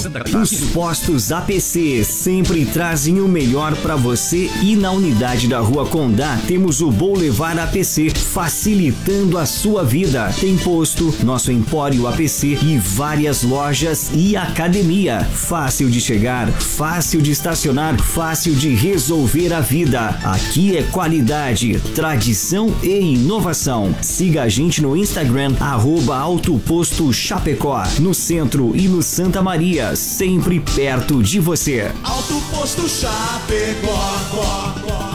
Os postos APC sempre trazem o melhor para você e na unidade da Rua Condá temos o Boulevard APC, facilitando a sua vida. Tem posto, nosso Empório APC e várias lojas e academia. Fácil de chegar, fácil de estacionar, fácil de resolver a vida. Aqui é qualidade, tradição e inovação. Siga a gente no Instagram, @Autoposto Chapecó, no centro e no Santa Maria, sempre perto de você. Autoposto Chapecó.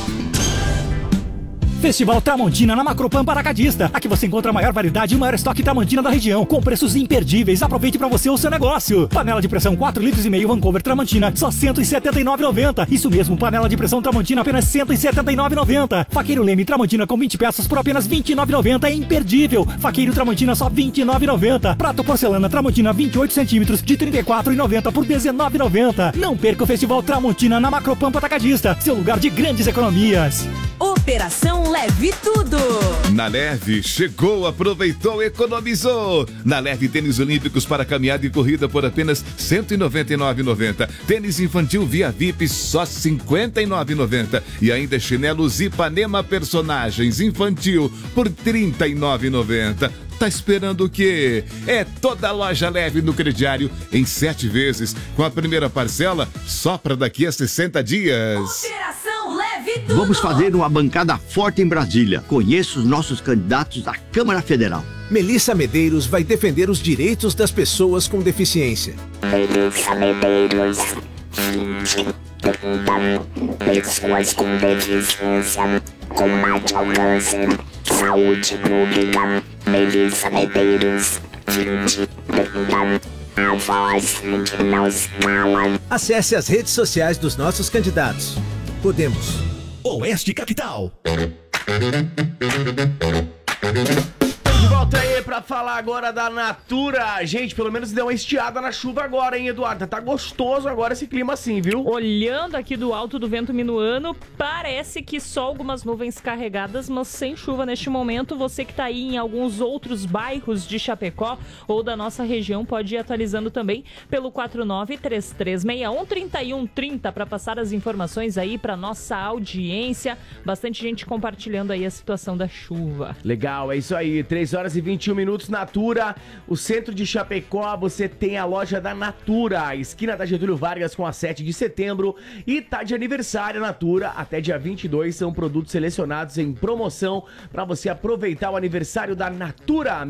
Festival Tramontina na Macropan Paracadista. Aqui você encontra a maior variedade e o maior estoque Tramontina da região, com preços imperdíveis. Aproveite para você o seu negócio. Panela de pressão 4,5 litros Vancouver Tramontina, só R$ 179,90. Isso mesmo, panela de pressão Tramontina apenas R$ 179,90. Faqueiro Leme Tramontina com 20 peças por apenas R$ 29,90. É imperdível. Faqueiro Tramontina só R$ 29,90. Prato porcelana Tramontina 28 centímetros de R$ 34,90 por R$ 19,90. Não perca o Festival Tramontina na Macropan Paracadista, seu lugar de grandes economias. Operação Leve Tudo. Na Leve, chegou, aproveitou, economizou. Na Leve, tênis olímpicos para caminhada e corrida por apenas R$ 199,90. Tênis infantil Via VIP só R$ 59,90. E ainda chinelos Ipanema Personagens infantil por R$ 39,90. Tá esperando o quê? É toda loja Leve no crediário em 7 vezes, com a primeira parcela só para daqui a 60 dias. Operação Leve Tudo. Vamos fazer uma bancada forte em Brasília. Conheça os nossos candidatos à Câmara Federal. Melissa Medeiros vai defender os direitos das pessoas com deficiência. Melissa Medeiros, 20, 30, pessoas com deficiência, combate ao câncer, saúde pública. Melissa Medeiros, 20, 30, a voz que nos cala. Acesse as redes sociais dos nossos candidatos. Podemos. Oeste Capital. De volta aí pra falar agora da Natura. Gente, pelo menos deu uma estiada na chuva agora, hein, Eduardo? Tá gostoso agora esse clima assim, viu? Olhando aqui do alto do vento minuano, parece que só algumas nuvens carregadas, mas sem chuva neste momento. Você que tá aí em alguns outros bairros de Chapecó ou da nossa região pode ir atualizando também pelo 4933613130 para passar as informações aí pra nossa audiência. Bastante gente compartilhando aí a situação da chuva. Legal, é isso aí. 3 horas e 21 minutos, Natura. O centro de Chapecó, você tem a loja da Natura, a esquina da Getúlio Vargas com a 7 de setembro. E tá de aniversário, Natura. Até dia 22 são produtos selecionados em promoção para você aproveitar o aniversário da Natura.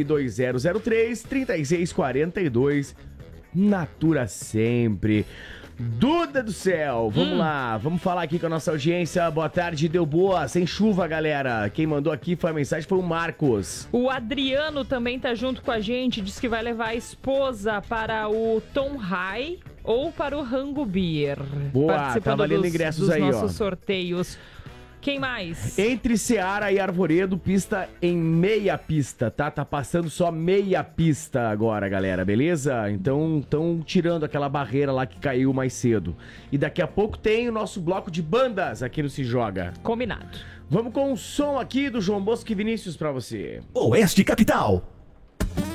92003-3642. Natura sempre. Duda do céu, vamos lá, vamos falar aqui com a nossa audiência. Boa tarde, deu boa, sem chuva, galera. Quem mandou aqui foi a mensagem, foi o Marcos. O Adriano também tá junto com a gente, diz que vai levar a esposa para o Tom High ou para o Rango Beer. Boa, tá valendo ingressos aí, ó. Nossos sorteios. Quem mais? Entre Ceará e Arvoredo, pista em meia pista, tá? Tá passando só meia pista agora, galera, beleza? Então, estão tirando aquela barreira lá que caiu mais cedo. E daqui a pouco tem o nosso bloco de bandas aqui no Se Joga. Combinado. Vamos com o som aqui do João Bosco e Vinícius pra você. Oeste Capital.